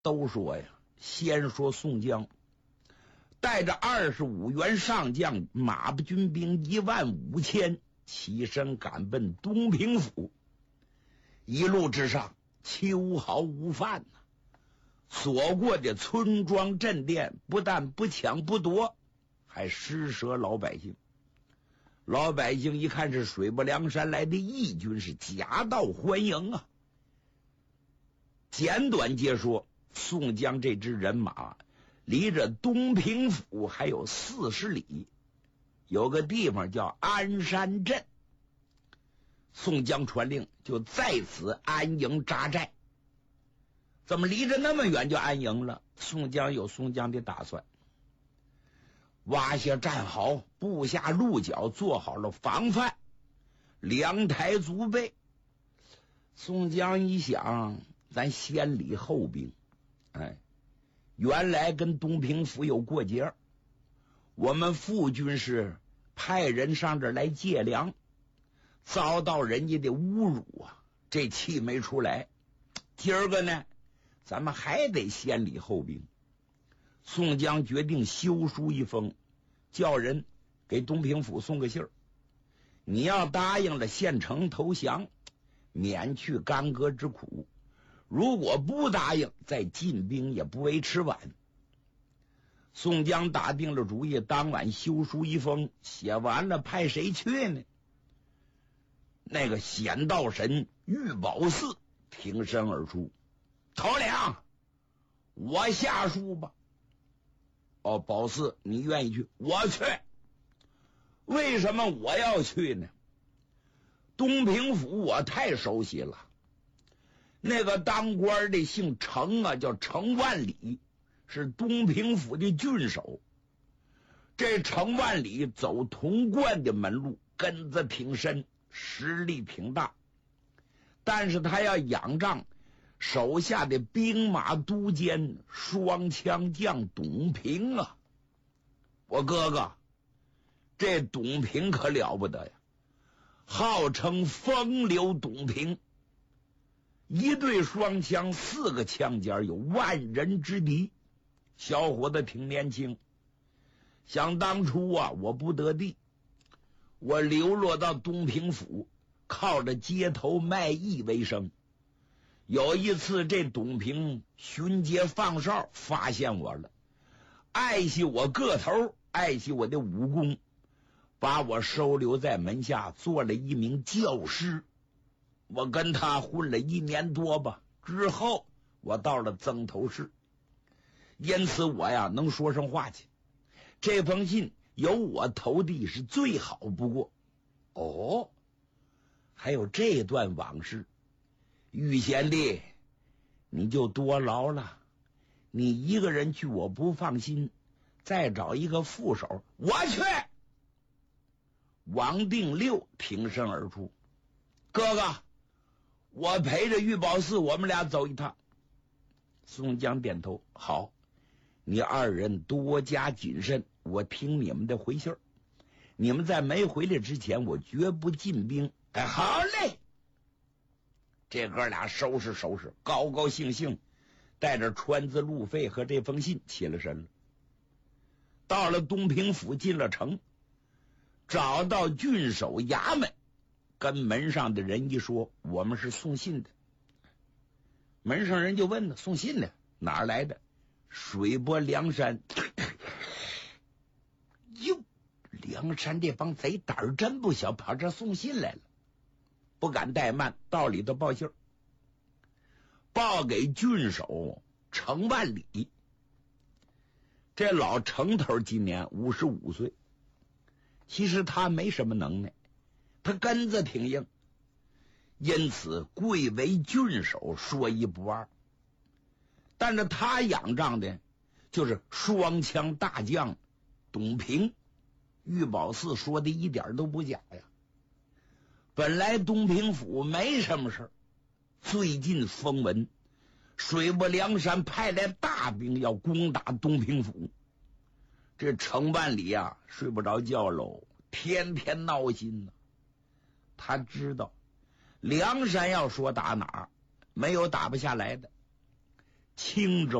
都说呀，先说宋江带着25员上将，马步军兵15000，起身赶奔东平府。一路之上，秋毫无犯呐。所过的村庄镇店，不但不抢不夺，还施舍老百姓。老百姓一看是水泊梁山来的义军，是夹道欢迎啊。简短截说，宋江这支人马离着东平府还有40里，有个地方叫鞍山镇。宋江传令，就在此安营扎寨。怎么离着那么远就安营了？宋江有宋江的打算，挖下战壕，布下鹿角，做好了防范，粮台足备。宋江一想，咱先礼后兵，原来跟东平府有过节，我们副军是派人上这儿来借粮，遭到人家的侮辱啊，这气没出来。今儿个呢，咱们还得先礼后兵。宋江决定修书一封，叫人给东平府送个信儿，你要答应了献城投降，免去干戈之苦；如果不答应，再进兵也不为迟晚。宋江打定了主意，当晚修书一封，写完了派谁去呢？那个显道神玉宝寺挺身而出，头领，我下书吧。哦，宝四，你愿意去？我去。为什么我要去呢？东平府我太熟悉了，那个当官的姓程啊，叫程万里，是东平府的郡守。这程万里走童贯的门路，根子挺深，实力挺大，但是他要仰仗手下的兵马都监双枪将董平啊。我哥哥，这董平可了不得呀，号称风流董平，一对双枪，4个枪尖，有万人之敌。小伙子挺年轻，想当初啊，我不得地，我流落到东平府，靠着街头卖艺为生。有一次，这董平巡街放哨，发现我了，爱惜我个头，爱惜我的武功，把我收留在门下，做了一名教师。我跟他混了1年多吧，之后我到了曾头市，因此我呀能说上话去。这封信由我投递是最好不过。哦，还有这段往事，玉贤弟，你就多劳了。你一个人去我不放心，再找一个副手。我去。王定六挺身而出，哥哥，我陪着玉宝寺，我们俩走一趟。宋江点头，好，你2人多加谨慎，我听你们的回信儿。你们在没回来之前，我绝不进兵。哎，好嘞。这哥俩收拾收拾，高高兴兴带着川字路费和这封信起了身了。到了东平府，进了城，找到郡守衙门，跟门上的人一说，我们是送信的。门上人就问了，送信的哪儿来的？水泊梁山。哟，梁山这帮贼胆儿真不小，跑这送信来了。不敢怠慢，到里头报信儿，报给郡守程万里。这老程头今年55岁，其实他没什么能耐，他根子挺硬，因此贵为郡守，说一不二。但是他仰仗的就是双枪大将董平。玉宝寺说的一点都不假呀。本来东平府没什么事儿，最近风闻水泊梁山派来大兵要攻打东平府，这程万里啊睡不着觉喽，天天闹心呢。他知道梁山要说打哪儿，没有打不下来的。 青州。